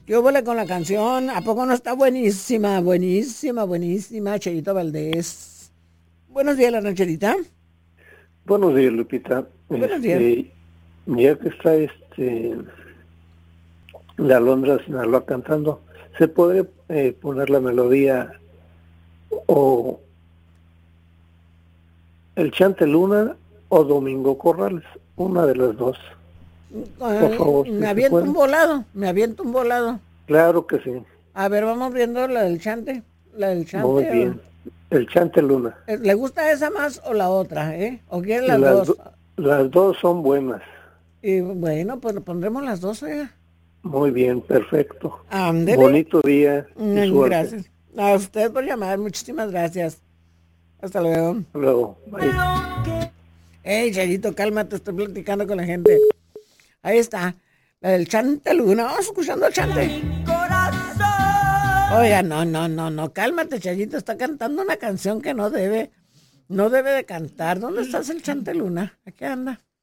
¿Qué hubo con la canción? ¿A poco no está buenísima? Buenísima, buenísima, Chayito Valdés. Buenos días, la rancherita. Buenos días, Lupita. Buenos días. Ya que está la Alondra Sinaloa cantando, ¿se puede poner la melodía o el Chante Luna o Domingo Corrales? Una de las dos. Por favor, Me aviento un volado. Claro que sí. A ver, vamos viendo la del Chante. Muy bien. El Chante Luna. ¿Le gusta esa más o la otra, ¿O quieren las dos? Las dos son buenas. Y bueno, pues pondremos las dos, Muy bien, perfecto. Ándele. Bonito día y suerte. Gracias. A usted por llamar, muchísimas gracias. Hasta luego. Hasta luego. Bye. Ey, Chayito, cálmate, estoy platicando con la gente. Ahí está, la del Chante Luna. Vamos escuchando el Chante. Oiga, no, cálmate, Chayito, está cantando una canción que no debe de cantar. ¿Dónde estás el Chante Luna? Aquí anda.